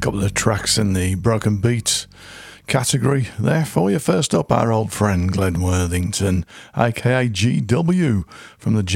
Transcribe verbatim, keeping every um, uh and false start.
Couple of tracks in the broken beats category there for you. First up, our old friend Glenn Worthington, aka G W, from the